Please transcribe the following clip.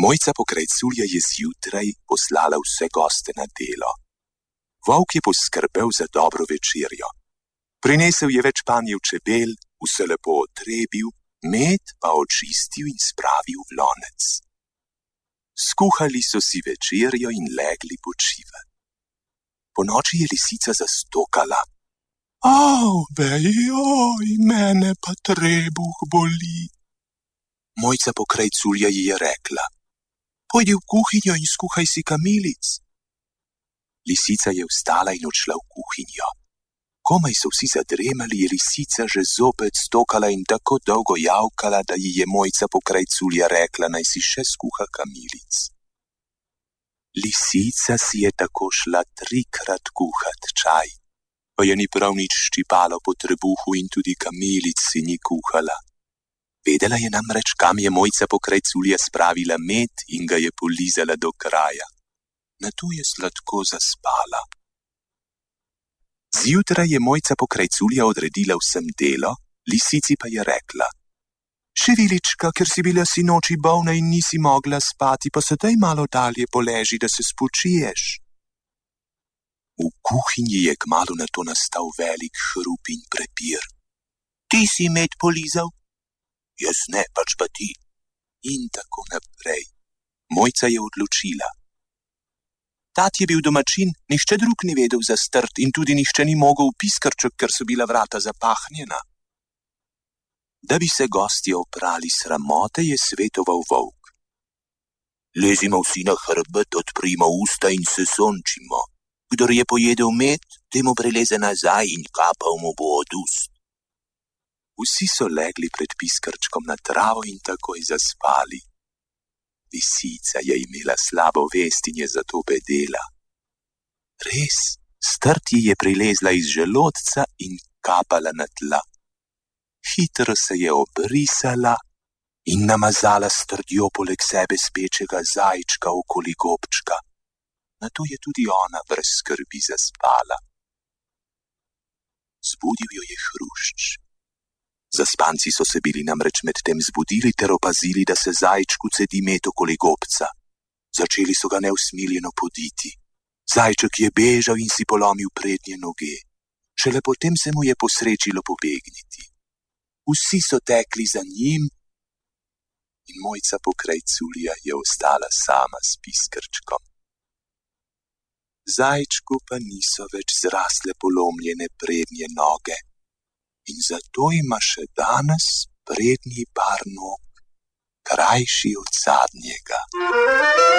Mojca Pokrajculja je zjutraj poslala vse goste na delo. Volk je poskrbel za dobro večerjo. Prinesel je več panjev čebel, vse lepo otrebil, med pa očistil in spravil v lonec. Skuhali so si večerjo in legli počivati. Ponoči je lisica zastokala. Joj, mene pa trebuh boli. Mojca Pokrajculja ji je rekla: Pojdi v kuhinjo in skuhaj si kamilic. Lisica je vstala in odšla v kuhinjo. Komaj so vsi zadremali, je lisica že zopet stokala in tako dolgo javkala, da ji je Mojca Pokrajculja rekla, naj si še skuha kamilic. Lisica si je tako šla 3-krat kuhat čaj, pa je ni prav nič ščipalo po trebuhu in tudi kamilic si ni kuhala. Vedela je namreč, kam je Mojca Pokrajculja spravila med in ga je polizala do kraja. Nato je sladko zaspala. Zjutraj je Mojca Pokrajculja odredila vsem delo, lisici pa je rekla: Ševilička, ker si bila sinoči bolna in nisi mogla spati, pa se daj malo dalje poleži, da se spočiješ. V kuhinji je kmalu nato nastal velik hrup in prepir. Ti si med polizal? Jaz ne, pač pa ti. In tako naprej. Mojca je odločila. Tat je bil domačin, nihče drug ni vedel za strt in tudi nihče ni mogel v piskrček, ker so bila vrata zapahnjena. Da bi se gostje oprali sramote, je svetoval volk. Lezimo vsi na hrbet, odprimo usta in se sončimo. Kdor je pojedel med, temu prileze nazaj in kapal mu bo od ust. Vsi so legli pred piskrčkom na travo in takoj zaspali. Lisica je imela slabo vest in je zato bedela. Res, strt ji je prilezla iz želodca in kapala na tla. Hitro se je obrisala in namazala s trdjo poleg sebe spečega zajčka okoli gobčka. Nato je tudi ona brez skrbi zaspala. Zbudil jo je hrušč. Zaspanci so se bili namreč medtem zbudili ter opazili, da se zajčku cedi med okoli gobca. Začeli so ga neusmiljeno poditi. Zajček je bežal in si polomil prednje noge. Šele potem se mu je posrečilo pobegniti. Vsi so tekli za njim in Mojca Pokrajculja je ostala sama s piskrčkom. Zajčku pa niso več zrasle polomljene prednje noge. In zato ima še danes prednji par nog krajši od zadnjega.